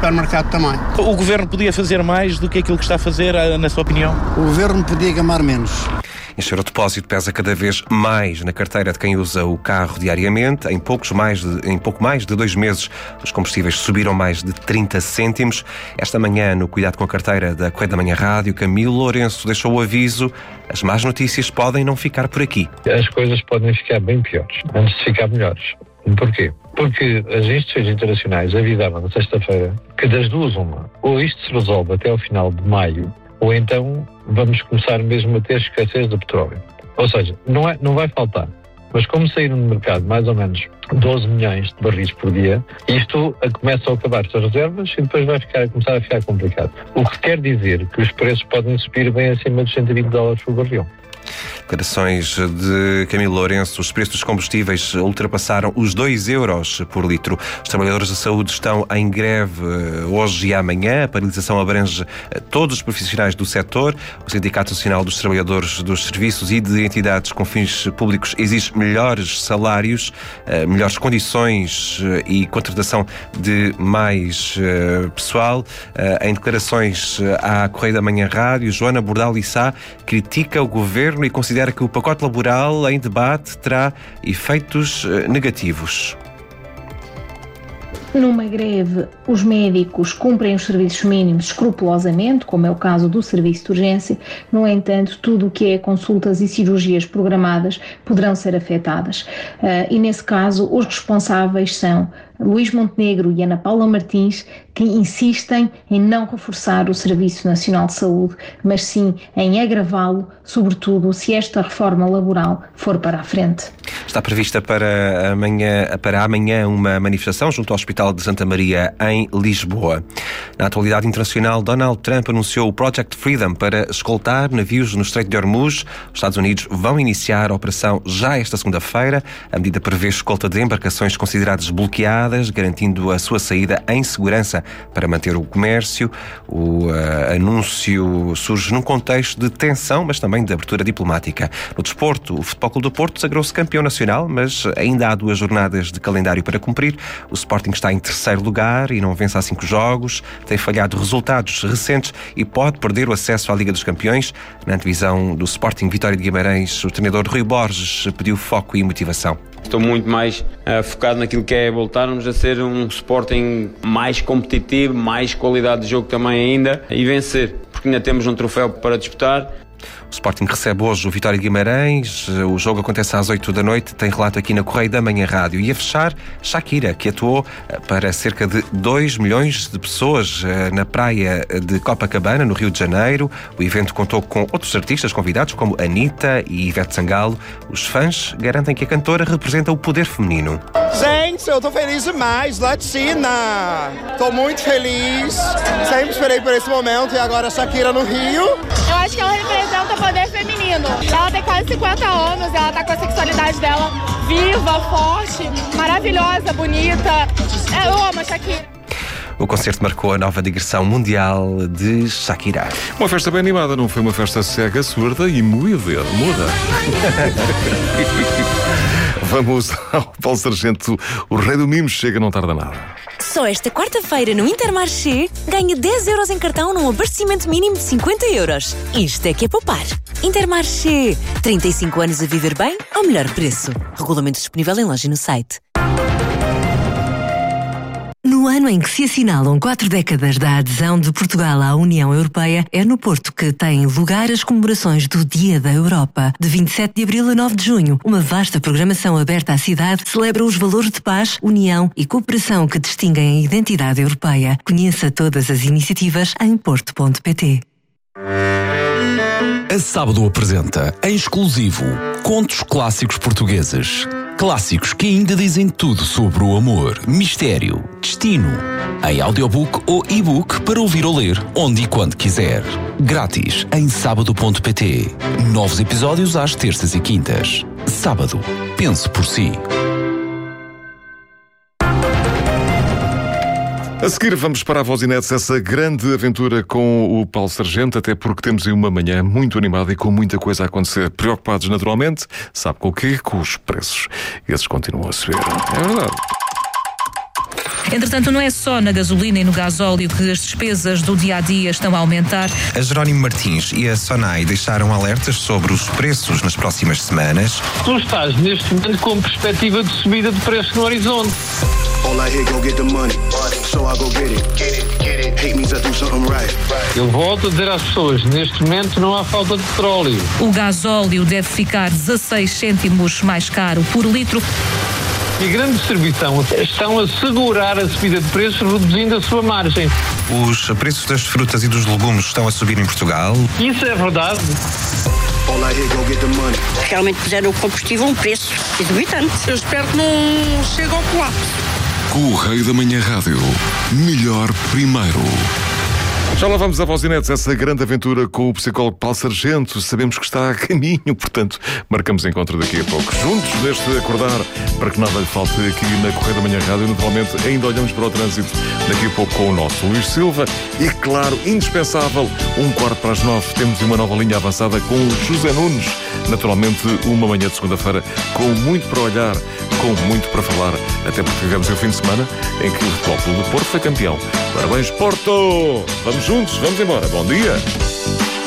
supermercado também. O Governo podia fazer mais do que aquilo que está a fazer, na sua opinião? O Governo podia gamar menos. Encher o depósito pesa cada vez mais na carteira de quem usa o carro diariamente. Em pouco mais de 2 meses, os combustíveis subiram mais de 30 cêntimos. Esta manhã, no Cuidado com a Carteira da Correio da Manhã Rádio, Camilo Lourenço deixou o aviso: as más notícias podem não ficar por aqui. As coisas podem ficar bem piores, antes de ficar melhores. Porquê? Porque as instituições internacionais avisavam na sexta-feira que das duas uma, ou isto se resolve até ao final de maio, ou então vamos começar mesmo a ter escassez de petróleo. Ou seja, não vai faltar. Mas como saíram no mercado mais ou menos 12 milhões de barris por dia, isto começa a acabar as reservas e depois vai começar a ficar complicado. O que quer dizer que os preços podem subir bem acima dos $120 por barril. Declarações de Camilo Lourenço. Os preços dos combustíveis ultrapassaram os 2 euros por litro. Os trabalhadores da saúde estão em greve hoje e amanhã. A paralisação abrange todos os profissionais do setor. O Sindicato Nacional dos Trabalhadores dos Serviços e de Entidades com Fins Públicos exige melhores salários, melhores condições e contratação de mais pessoal. Em declarações à Correio da Manhã Rádio, Joana Bordal Lissá critica o Governo e considera que o pacote laboral em debate terá efeitos negativos. Numa greve, os médicos cumprem os serviços mínimos escrupulosamente, como é o caso do serviço de urgência. No entanto, tudo o que é consultas e cirurgias programadas poderão ser afetadas. E nesse caso, os responsáveis são Luís Montenegro e Ana Paula Martins, que insistem em não reforçar o Serviço Nacional de Saúde, mas sim em agravá-lo, sobretudo se esta reforma laboral for para a frente. Está prevista para amanhã uma manifestação junto ao Hospital de Santa Maria, em Lisboa. Na atualidade internacional, Donald Trump anunciou o Project Freedom para escoltar navios no Estreito de Hormuz. Os Estados Unidos vão iniciar a operação já esta segunda-feira. A medida prevê escolta de embarcações consideradas bloqueadas, garantindo a sua saída em segurança para manter o comércio. O anúncio surge num contexto de tensão, mas também de abertura diplomática. No desporto, o Futebol Clube do Porto sagrou-se campeão nacional, mas ainda há 2 jornadas de calendário para cumprir. O Sporting está em 3º lugar e não vence há 5 jogos, tem falhado resultados recentes e pode perder o acesso à Liga dos Campeões. Na antevisão do Sporting Vitória de Guimarães, o treinador Rui Borges pediu foco e motivação. Estou muito mais focado naquilo que é voltarmos a ser um Sporting mais competitivo, mais qualidade de jogo também ainda e vencer, porque ainda temos um troféu para disputar. O Sporting recebe hoje o Vitória de Guimarães. O jogo acontece às 8 da noite. Tem relato aqui na Correio da Manhã Rádio. E a fechar, Shakira, que atuou para cerca de 2 milhões de pessoas na praia de Copacabana, no Rio de Janeiro. O evento contou com outros artistas convidados, como Anitta e Ivete Sangalo. Os fãs garantem que a cantora representa o poder feminino. Gente, eu tô feliz demais, Latina! Tô muito feliz. Sempre esperei por esse momento e agora a Shakira no Rio. Eu acho que ela representa o poder feminino. Ela tem quase 50 anos, ela tá com a sexualidade dela viva, forte, maravilhosa, bonita. Eu amo a Shakira. O concerto marcou a nova digressão mundial de Shakira. Uma festa bem animada, não foi uma festa cega, surda e muda. Vamos ao Paulo Sargento. O rei do mimo chega, não tarda nada. Só esta quarta-feira no Intermarché ganha 10 euros em cartão num abastecimento mínimo de 50 euros. Isto é que é poupar. Intermarché. 35 anos a viver bem ao melhor preço. Regulamento disponível em loja e no site. No ano em que se assinalam 4 décadas da adesão de Portugal à União Europeia, é no Porto que têm lugar as comemorações do Dia da Europa. De 27 de abril a 9 de junho, uma vasta programação aberta à cidade celebra os valores de paz, união e cooperação que distinguem a identidade europeia. Conheça todas as iniciativas em porto.pt. A Sábado apresenta, em exclusivo, Contos Clássicos Portugueses. Clássicos que ainda dizem tudo sobre o amor, mistério, destino. Em audiobook ou e-book para ouvir ou ler, onde e quando quiser. Grátis em sábado.pt. Novos episódios às terças e quintas. Sábado. Pense por si. A seguir vamos para a Voz Inédita, essa grande aventura com o Paulo Sargento, até porque temos aí uma manhã muito animada e com muita coisa a acontecer. Preocupados naturalmente, sabe com o quê? Com os preços. Esses continuam a subir. É verdade. Entretanto, não é só na gasolina e no gasóleo que as despesas do dia-a-dia estão a aumentar. A Jerónimo Martins e a Sonai deixaram alertas sobre os preços nas próximas semanas. Tu estás neste momento com perspectiva de subida de preço no horizonte. Eu volto a dizer às pessoas, neste momento não há falta de petróleo. O gasóleo deve ficar 16 cêntimos mais caro por litro. E a grande distribuição estão a segurar a subida de preços, reduzindo a sua margem. Os preços das frutas e dos legumes estão a subir em Portugal. Isso é verdade. Realmente puseram o combustível a um preço exorbitante. Eu espero que não chegue ao colapso. Correio da Manhã Rádio. Melhor primeiro. Já lá vamos a Voz e Netos, essa grande aventura com o psicólogo Paulo Sargento. Sabemos que está a caminho, portanto, marcamos encontro daqui a pouco. Juntos, neste acordar, para que nada lhe falte aqui na Correio da Manhã Rádio. Naturalmente, ainda olhamos para o trânsito daqui a pouco com o nosso Luís Silva. E, claro, indispensável, 8:45, temos uma nova linha avançada com o José Nunes. Naturalmente, uma manhã de segunda-feira com muito para olhar, com muito para falar, até porque tivemos o fim de semana em que o Futebol Clube do Porto foi campeão. Parabéns, Porto! Vamos juntos, vamos embora. Bom dia!